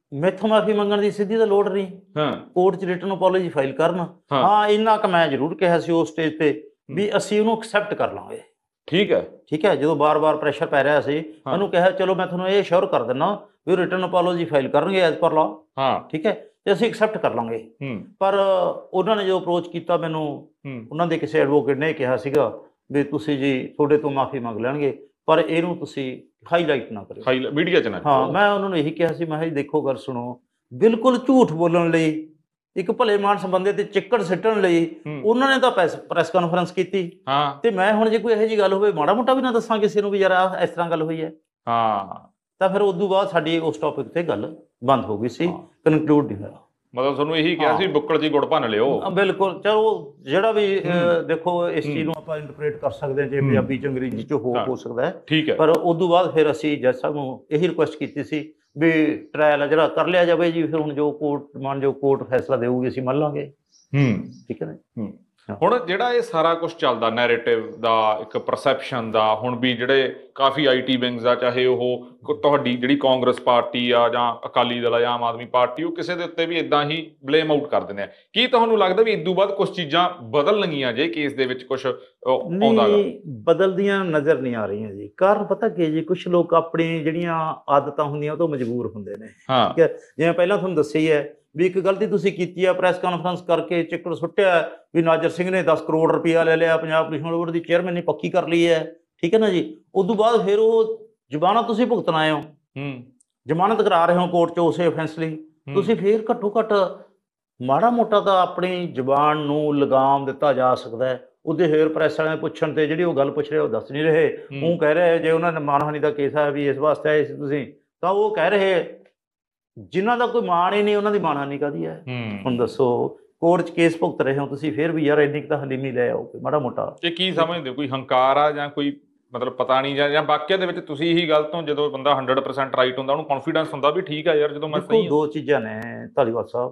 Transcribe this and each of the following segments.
ਮੈਥੋਂ ਮਾਫੀ ਮੰਗਣ ਦੀ ਸਿੱਧੀ ਤਾਂ ਲੋੜ ਨਹੀਂ। ਹਾਂ ਕੋਰਟ 'ਚ ਰਿਟਨ ਅਪੋਲੋਜੀ ਫਾਈਲ ਕਰਨ। ਹਾਂ। ਹਾਂ, ਇੰਨਾ ਕੁ ਮੈਂ ਜ਼ਰੂਰ ਕਿਹਾ ਸੀ ਉਸ ਸਟੇਜ ਤੇ ਵੀ ਅਸੀਂ ਉਹਨੂੰ ਐਕਸੈਪਟ ਕਰ ਲਾਂਗੇ। ਠੀਕ ਹੈ। ਠੀਕ ਹੈ, ਜਦੋਂ ਬਾਰ-ਬਾਰ ਪ੍ਰੈਸ਼ਰ ਪੈ ਰਿਹਾ ਸੀ ਹਾਂ। ਉਹਨੂੰ ਕਿਹਾ ਚਲੋ ਮੈਂ ਤੁਹਾਨੂੰ ਇਹ ਅਸ਼ੋਰ ਕਰ ਦਿੰਦਾ ਵੀ ਰਿਟਨ ਅਪੋਲੋਜੀ ਫਾਈਲ ਕਰਨਗੇ ਐਜ਼ ਪਰ ਲਾਅ। ਹਾਂ ਠੀਕ ਹੈ, ਤੇ ਅਸੀਂ ਐਕਸੈਪਟ ਕਰ ਲਾਂਗੇ। ਪਰ ਉਹਨਾਂ ਨੇ ਜੋ ਅਪਰੋਚ ਕੀਤਾ ਮੈਨੂੰ, ਉਹਨਾਂ ਦੇ ਕਿਸੇ ਐਡਵੋਕੇਟ ਨੇ ਕਿਹਾ ਸੀਗਾ ਵੀ ਤੁਸੀਂ ਜੀ ਤੁਹਾਡੇ ਤੋਂ ਮਾਫੀ ਮੰਗ ਲੈਣਗੇ ਪਰ ਇਹਨੂੰ ਤੁਸੀਂ ਹਾਈਲਾਈਟ ਨਾ ਕਰਿਓ, ਮੀਡੀਆ 'ਚ ਨਾ। ਹਾਂ, ਮੈਂ ਉਹਨਾਂ ਨੂੰ ਇਹੀ ਕਿਹਾ ਸੀ, ਮੈਂ ਕਿਹਾ ਜੀ ਦੇਖੋ ਗੱਲ ਸੁਣੋ, ਬਿਲਕੁਲ ਝੂਠ ਬੋਲਣ ਲਈ, ਇੱਕ ਭਲੇ ਮਾਨਸ ਬੰਦੇ ਤੇ ਚਿੱਕੜ ਸਿੱਟਣ ਲਈ ਉਹਨਾਂ ਨੇ ਤਾਂ ਪ੍ਰੈਸ ਕਾਨਫਰੰਸ ਕੀਤੀ। ਹਾਂ, ਤੇ ਮੈਂ ਹੁਣ ਜੇ ਕੋਈ ਇਹੋ ਜਿਹੀ ਗੱਲ ਹੋਵੇ ਮਾੜਾ ਮੋਟਾ ਵੀ ਨਾ ਦੱਸਾਂ ਕਿਸੇ ਨੂੰ ਵੀ ਯਾਰ ਆਹ ਇਸ ਤਰ੍ਹਾਂ ਗੱਲ ਹੋਈ ਹੈ। ਹਾਂ, ਤਾਂ ਫਿਰ ਉਦੋਂ ਬਾਅਦ ਸਾਡੀ ਉਸ ਟੌਪਿਕ ਤੇ ਗੱਲ ਬੰਦ ਹੋ ਗਈ ਸੀ, ਕਨਕਲੂਡ ਨਹੀਂ ਹੋਇਆ। ਮਤਲਬ ਤੁਹਾਨੂੰ ਇਹੀ ਕਿਹਾ ਸੀ ਬੁੱਕਲ 'ਚ ਹੀ ਗੁੜ ਭੰਨ ਲਿਓ। ਬਿਲਕੁਲ, ਚਲੋ ਜਿਹੜਾ ਵੀ ਦੇਖੋ ਇਸ ਚੀਜ਼ ਨੂੰ ਆਪਾਂ ਇੰਟਰਪ੍ਰੇਟ ਕਰ ਸਕਦੇ ਹਾਂ, ਜੇ ਪੰਜਾਬੀ 'ਚ ਅੰਗਰੇਜ਼ੀ 'ਚ ਹੋ ਸਕਦਾ ਹੈ। ਠੀਕ ਹੈ। ਪਰ ਉਦੋਂ ਬਾਅਦ ਫਿਰ ਅਸੀਂ ਜੱਜ ਸਾਹਿਬ ਨੂੰ ਇਹੀ ਰਿਕੁਐਸਟ ਕੀਤੀ ਸੀ ਵੀ ਟਰਾਇਲ ਹੈ ਜਿਹੜਾ ਕਰ ਲਿਆ ਜਾਵੇ ਜੀ, ਫਿਰ ਹੁਣ ਜੋ ਕੋਰਟ ਫੈਸਲਾ ਦੇਊਗੀ ਅਸੀਂ ਮੰਨ ਲਾਂਗੇ। ਠੀਕ ਹੈ ਨਾ। ਹੁਣ ਜਿਹੜਾ ਇਹ ਸਾਰਾ ਕੁਝ ਚੱਲਦਾ ਨੈਰੇਟਿਵ ਦਾ, ਇੱਕ ਪਰਸੈਪਸ਼ਨ ਦਾ, ਹੁਣ ਵੀ ਜਿਹੜੇ ਕਾਫੀ ਆਈਟੀ ਵਿੰਗਸ ਆ, ਚਾਹੇ ਉਹ ਤੁਹਾਡੀ ਜਿਹੜੀ ਕਾਂਗਰਸ ਪਾਰਟੀ ਆ ਜਾਂ ਅਕਾਲੀ ਦਲ ਆ ਜਾਂ ਆਮ ਆਦਮੀ ਪਾਰਟੀ, ਉਹ ਕਿਸੇ ਦੇ ਉੱਤੇ ਵੀ ਇਦਾਂ ਹੀ ਬਲੇਮ ਆਊਟ ਕਰ ਦਿੰਦੇ ਆ। ਕੀ ਤੁਹਾਨੂੰ ਲੱਗਦਾ ਵੀ ਇਦੋਂ ਬਾਅਦ ਕੁਝ ਚੀਜ਼ਾਂ ਬਦਲਣਗੀਆਂ ਜੇ ਕੇਸ ਦੇ ਵਿੱਚ ਕੁਝ ਆਉਂਦਾ? ਬਦਲਦੀਆਂ ਨਜ਼ਰ ਨਹੀਂ ਆ ਰਹੀਆਂ ਜੀ। ਕਾਰਨ ਪਤਾ ਕੀ ਜੀ, ਕੁਝ ਲੋਕ ਆਪਣੀ ਜਿਹੜੀਆਂ ਆਦਤਾਂ ਹੁੰਦੀਆਂ ਉਹ ਤੋਂ ਮਜਬੂਰ ਹੁੰਦੇ ਨੇ। ਠੀਕ ਹੈ, ਜਿਵੇਂ ਪਹਿਲਾਂ ਤੁਹਾਨੂੰ ਦੱਸਿਆ ਹੀ ਹੈ ਵੀ ਇੱਕ ਗਲਤੀ ਤੁਸੀਂ ਕੀਤੀ ਆ, ਪ੍ਰੈਸ ਕਾਨਫਰੰਸ ਕਰਕੇ ਚਿੱਕੜ ਸੁੱਟਿਆ ਵੀ ਨਾਜਰ ਸਿੰਘ ਨੇ 10 ਕਰੋੜ ਰੁਪਇਆ ਲੈ ਲਿਆ, ਪੰਜਾਬ ਪੁਲਿਸ ਬੋਰਡ ਦੀ ਚੇਅਰਮੈਨ ਨੇ ਪੱਕੀ ਕਰ ਲਈ ਹੈ। ਠੀਕ ਹੈ ਨਾ ਜੀ। ਉਦੋਂ ਬਾਅਦ ਫਿਰ ਉਹ ਜ਼ਮਾਨਤ ਤੁਸੀਂ ਭੁਗਤਣ ਆਏ ਹੋ, ਜ਼ਮਾਨਤ ਕਰਾ ਰਹੇ ਹੋ ਕੋਰਟ 'ਚ ਉਸੇ ਅਫੈਂਸ ਲਈ, ਤੁਸੀਂ ਫਿਰ ਘੱਟੋ ਘੱਟ ਮਾੜਾ ਮੋਟਾ ਤਾਂ ਆਪਣੀ ਜ਼ੁਬਾਨ ਨੂੰ ਲਗਾਮ ਦਿੱਤਾ ਜਾ ਸਕਦਾ ਹੈ। ਉਹਦੇ ਹੇਅਰ ਪ੍ਰੈਸ ਵਾਲਿਆਂ ਪੁੱਛਣ ਤੇ ਜਿਹੜੀ ਉਹ ਗੱਲ ਪੁੱਛ ਰਹੇ ਉਹ ਦੱਸ ਨਹੀਂ ਰਹੇ। ਉਹ ਕਹਿ ਰਹੇ ਜੇ ਉਹਨਾਂ ਨੇ ਮਾਨਹਾਨੀ ਦਾ ਕੇਸ ਹੈ ਵੀ ਇਸ ਵਾਸਤੇ ਆਏ ਸੀ ਤੁਸੀਂ, ਤਾਂ ਉਹ ਕਹਿ ਰਹੇ ਜਿਨ੍ਹਾਂ ਦਾ ਕੋਈ ਮਾਣ ਹੀ ਨਹੀਂ ਉਹਨਾਂ ਦੀ ਮਾਨਹਾਨੀ ਕਾਹਦੀ ਹੈ। ਹੁਣ ਦੱਸੋ, ਕੋਰਟ 'ਚ ਕੇਸ ਭੁਗਤ ਰਹੇ ਹੋ ਤੁਸੀਂ, ਫਿਰ ਵੀ ਯਾਰ ਇੰਨੀ ਕੁ ਤਾਂ ਹਲੀਮੀ ਲੈ ਆਓ ਮਾੜਾ ਮੋਟਾ। ਇਹ ਕੀ ਸਮਝਦੇ ਹੋ, ਕੋਈ ਹੰਕਾਰ ਆ ਜਾਂ ਕੋਈ ਮਤਲਬ ਪਤਾ ਨਹੀਂ, ਜਾਂ ਵਾਕਿਆ ਦੇ ਵਿੱਚ ਤੁਸੀਂ ਇਹੀ ਗੱਲ ਤੋਂ, ਜਦੋਂ ਬੰਦਾ 100% ਰਾਈਟ ਹੁੰਦਾ ਉਹਨੂੰ ਕੌਨਫੀਡੈਂਸ ਹੁੰਦਾ ਵੀ ਠੀਕ ਆ ਯਾਰ ਜਦੋਂ ਮੈਂ ਸਹੀ। ਦੋ ਚੀਜ਼ਾਂ ਨੇ ਧਾਲੀਵਾਲ ਸਾਹਿਬ।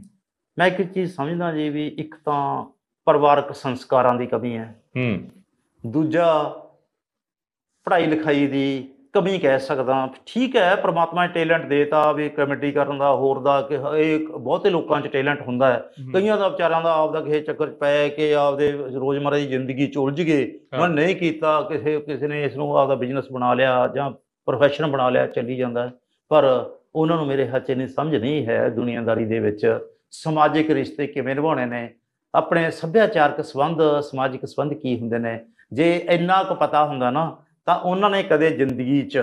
ਮੈਂ ਇੱਕ ਚੀਜ਼ ਸਮਝਦਾ ਜੀ ਵੀ ਇੱਕ ਤਾਂ ਪਰਿਵਾਰਕ ਸੰਸਕਾਰਾਂ ਦੀ ਕਮੀ ਹੈ, ਦੂਜਾ ਪੜ੍ਹਾਈ ਲਿਖਾਈ ਦੀ ਕਮੀ ਕਹਿ ਸਕਦਾ। ਠੀਕ ਹੈ, ਪ੍ਰਮਾਤਮਾ ਨੇ ਟੈਲੈਂਟ ਦੇਤਾ ਵੀ ਕਮੇਡੀ ਕਰਨ ਦਾ, ਹੋਰ ਦਾ, ਕਿ ਇਹ ਬਹੁਤੇ ਲੋਕਾਂ 'ਚ ਟੈਲੈਂਟ ਹੁੰਦਾ ਹੈ। ਕਈਆਂ ਦਾ ਵਿਚਾਰਾਂ ਦਾ ਆਪਦਾ ਕਿਸੇ ਚੱਕਰ 'ਚ ਪੈ ਕੇ ਆਪਦੇ ਰੋਜ਼ਮਰਰਾ ਦੀ ਜ਼ਿੰਦਗੀ 'ਚ ਉਲਝ ਗਏ, ਉਹਨਾਂ ਨੇ ਨਹੀਂ ਕੀਤਾ, ਕਿਸੇ ਨੇ ਇਸ ਨੂੰ ਆਪਦਾ ਬਿਜ਼ਨਸ ਬਣਾ ਲਿਆ ਜਾਂ ਪ੍ਰੋਫੈਸ਼ਨ ਬਣਾ ਲਿਆ, ਚੱਲੀ ਜਾਂਦਾ। ਪਰ ਉਹਨਾਂ ਨੂੰ ਮੇਰੇ ਹੱਥ 'ਚ ਇੰਨੀ ਸਮਝ ਨਹੀਂ ਹੈ ਦੁਨੀਆਦਾਰੀ ਦੇ ਵਿੱਚ ਸਮਾਜਿਕ ਰਿਸ਼ਤੇ ਕਿਵੇਂ ਨਿਭਾਉਣੇ ਨੇ, ਆਪਣੇ ਸੱਭਿਆਚਾਰਕ ਸੰਬੰਧ, ਸਮਾਜਿਕ ਸੰਬੰਧ ਕੀ ਹੁੰਦੇ ਨੇ। ਜੇ ਇੰਨਾ ਕੁ ਪਤਾ ਹੁੰਦਾ ਨਾ ਤਾਂ ਉਹਨਾਂ ਨੇ ਕਦੇ ਜ਼ਿੰਦਗੀ 'ਚ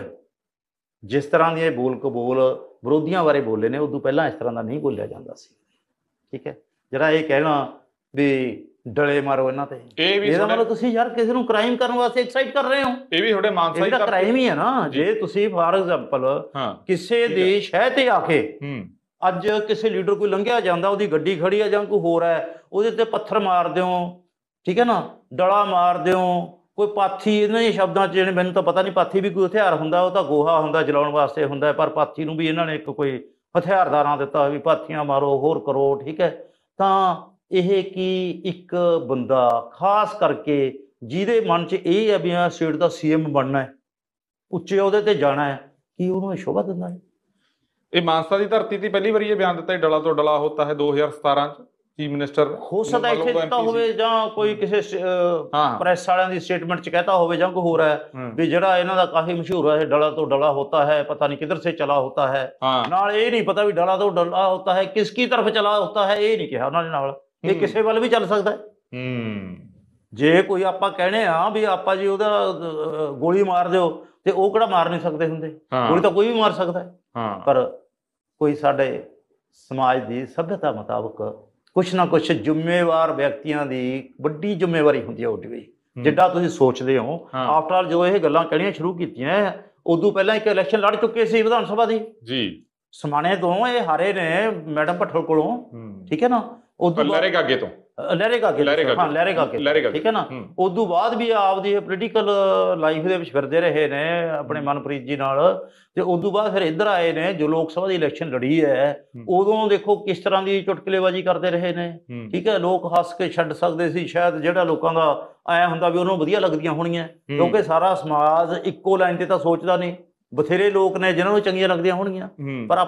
ਜਿਸ ਤਰ੍ਹਾਂ ਦੀਆਂ ਬੋਲ ਕਬੋਲ ਵਿਰੋਧੀਆਂ ਬਾਰੇ ਬੋਲੇ ਨੇ, ਉਦੋਂ ਪਹਿਲਾਂ ਇਸ ਤਰ੍ਹਾਂ ਦਾ ਨਹੀਂ ਬੋਲਿਆ ਜਾਂਦਾ ਸੀ। ਠੀਕ ਹੈ, ਜਿਹੜਾ ਇਹ ਕਹਿਣਾ ਵੀ ਡਲੇ ਮਾਰੋ ਇਹਨਾਂ ਤੇ, ਇਹਦਾ ਮਤਲਬ ਤੁਸੀਂ ਯਾਰ ਕਿਸੇ ਨੂੰ ਕ੍ਰਾਈਮ ਕਰਨ ਵਾਸਤੇ ਐਕਸਾਈਟ ਕਰ ਰਹੇ ਹੋ। ਇਹ ਵੀ ਤੁਹਾਡੇ ਮਾਨਸਾਈ ਦਾ ਕ੍ਰਾਈਮ ਹੀ ਹੈ ਨਾ। ਜੇ ਤੁਸੀਂ ਫਾਰ ਐਗਜ਼ਾਮਪਲ ਕਿਸੇ ਦੀ ਸ਼ਹਿ ਤੇ ਆ ਕੇ ਅੱਜ ਕਿਸੇ ਲੀਡਰ ਕੋਈ ਲੰਘਿਆ ਜਾਂਦਾ, ਉਹਦੀ ਗੱਡੀ ਖੜੀ ਹੈ ਜਾਂ ਕੋਈ ਹੋਰ ਹੈ, ਉਹਦੇ ਤੇ ਪੱਥਰ ਮਾਰ ਦਿਓ, ਠੀਕ ਹੈ ਨਾ, ਡਲਾ ਮਾਰ ਦਿਓ, ਕੋਈ ਪਾਥੀ, ਇਹਨਾਂ ਦੇ ਸ਼ਬਦਾਂ 'ਚ ਜਿਹੜੇ ਮੈਨੂੰ ਤਾਂ ਪਤਾ ਨਹੀਂ ਪਾਥੀ ਵੀ ਕੋਈ ਹਥਿਆਰ ਹੁੰਦਾ, ਉਹ ਤਾਂ ਗੋਹਾ ਹੁੰਦਾ ਜਲਾਉਣ ਵਾਸਤੇ ਹੁੰਦਾ, ਪਰ ਪਾਥੀ ਨੂੰ ਵੀ ਇਹਨਾਂ ਨੇ ਇੱਕ ਕੋਈ ਹਥਿਆਰ ਦਾ ਨਾਂ ਦਿੱਤਾ ਵੀ ਪਾਥੀਆਂ ਮਾਰੋ, ਹੋਰ ਕਰੋ। ਠੀਕ ਹੈ, ਤਾਂ ਇਹ ਕੀ ਇੱਕ ਬੰਦਾ ਖਾਸ ਕਰਕੇ ਜਿਹਦੇ ਮਨ 'ਚ ਇਹ ਹੈ ਵੀ ਆ ਸਟੇਟ ਦਾ CM ਬਣਨਾ ਹੈ, ਉੱਚੇ ਅਹੁਦੇ ਤੇ ਜਾਣਾ ਹੈ, ਕੀ ਉਹਨੂੰ ਇਹ ਸ਼ੋਭਾ ਦਿੰਦਾ ਹੈ? ਇਹ ਮਾਨਸਾ ਦੀ ਧਰਤੀ ਤੇ ਪਹਿਲੀ ਵਾਰੀ ਇਹ ਬਿਆਨ ਦਿੱਤਾ ਡਲਾ ਤੋਂ ਡਲਾ ਹੋਤਾ ਹੈ 2017 'ਚ ਚੀਫ ਮਿਨਿਸਟਰ ਹੋ ਸਕਦਾ ਇੱਥੇ ਦਿੱਤਾ ਹੋਵੇ, ਜਾਂ ਕੋਈ ਕਿਸੇ ਪ੍ਰੈਸ ਵਾਲਿਆਂ ਦੀ ਸਟੇਟਮੈਂਟ 'ਚ ਕਹਿਤਾ ਹੋਵੇ, ਜਾਂ ਕੋਈ ਹੋਰ ਹੈ ਵੀ ਜਿਹੜਾ ਇਹਨਾਂ ਦਾ ਕਾਫੀ ਮਸ਼ਹੂਰ ਹੈ ਡਲਾ ਤੋਂ ਡਲਾ ਹੋਤਾ ਹੈ, ਪਤਾ ਨਹੀਂ ਕਿੱਧਰ ਸੇ ਚਲਾ ਹੋਤਾ ਹੈ। ਨਾਲ ਇਹ ਨਹੀਂ ਪਤਾ ਵੀ ਡਲਾ ਤੋਂ ਡਲਾ ਹੋਤਾ ਹੈ ਕਿਸ ਕੀ ਤਰਫ ਚਲਾ ਹੋਤਾ ਹੈ, ਇਹ ਨਹੀਂ ਕਿਹਾ ਉਹਨਾਂ ਨੇ। ਨਾਲ ਇਹ ਕਿਸੇ ਵੱਲ ਵੀ ਚੱਲ ਸਕਦਾ ਹੈ। ਜੇ ਕੋਈ ਆਪਾਂ ਕਹਿੰਦੇ ਆ ਵੀ ਆਪਾਂ ਜੀ ਉਹਦਾ ਗੋਲੀ ਮਾਰ ਦਿਓ, ਤੇ ਉਹ ਕਿਹੜਾ ਮਾਰ ਨਹੀਂ ਸਕਦੇ ਹੁੰਦੇ, ਗੋਲੀ ਤਾਂ ਕੋਈ ਵੀ ਮਾਰ ਸਕਦਾ ਹੈ। ਪਰ ਕੋਈ ਸਾਡੇ ਸਮਾਜ ਦੀ ਸਭਿਅਤਾ ਮੁਤਾਬਕ ਕੁਛ ਨਾ ਕੁਛ ਜ਼ਿੰਮੇਵਾਰ ਵਿਅਕਤੀਆਂ ਦੀ ਵੱਡੀ ਜ਼ਿੰਮੇਵਾਰੀ ਹੁੰਦੀ ਹੈ ਉੱਡੀ ਹੋਈ, ਜਿੱਦਾਂ ਤੁਸੀਂ ਸੋਚਦੇ ਹੋ। ਆਫਟਰ ਆਲ ਜੋ ਇਹ ਗੱਲਾਂ ਕਹਿਣੀਆਂ ਸ਼ੁਰੂ ਕੀਤੀਆਂ, ਉਦੋਂ ਪਹਿਲਾਂ ਇੱਕ ਇਲੈਕਸ਼ਨ ਲੜ ਚੁੱਕੇ ਸੀ ਵਿਧਾਨ ਸਭਾ ਦੀ ਜੀ, ਸਮਾਣੇ ਤੋਂ ਇਹ ਹਾਰੇ ਨੇ ਮੈਡਮ ਭੱਠਲ ਕੋਲੋਂ। ਠੀਕ ਹੈ ਨਾ, ਉਦੋਂ ਲਹਿਰੇ ਗਾਗੇ ਤੋਂ, ਲਹਿਰੇ ਗਾਗੇ, ਠੀਕ ਹੈ ਨਾ। ਉਦੋਂ ਬਾਅਦ ਵੀ ਆਪਦੀ ਪੋਲੀਟੀਕਲ ਲਾਈਫ ਦੇ ਵਿੱਚ ਫਿਰਦੇ ਰਹੇ ਨੇ ਆਪਣੇ ਮਨਪ੍ਰੀਤ ਜੀ ਨਾਲ, ਤੇ ਉਦੋਂ ਬਾਅਦ ਫਿਰ ਇੱਧਰ ਆਏ ਨੇ, ਜੋ ਲੋਕ ਸਭਾ ਦੀ ਇਲੈਕਸ਼ਨ ਲੜੀ ਹੈ, ਉਦੋਂ ਦੇਖੋ ਕਿਸ ਤਰ੍ਹਾਂ ਦੀ ਚੁਟਕਲੇਬਾਜ਼ੀ ਕਰਦੇ ਰਹੇ ਨੇ। ਠੀਕ ਹੈ, ਲੋਕ ਹੱਸ ਕੇ ਛੱਡ ਸਕਦੇ ਸੀ ਸ਼ਾਇਦ, ਜਿਹੜਾ ਲੋਕਾਂ ਦਾ ਐ ਹੁੰਦਾ ਵੀ ਉਹਨੂੰ ਵਧੀਆ ਲੱਗਦੀਆਂ ਹੋਣੀਆਂ, ਕਿਉਂਕਿ ਸਾਰਾ ਸਮਾਜ ਇੱਕੋ ਲਾਈਨ ਤੇ ਤਾਂ ਸੋਚਦਾ ਨਹੀਂ, ਬਥੇਰੇ ਲੋਕ ਨੇ ਜਿਹਨਾਂ ਨੂੰ ਚੰਗੀਆਂ ਲੱਗਦੀਆਂ ਹੋਣਗੀਆਂ। ਪਰ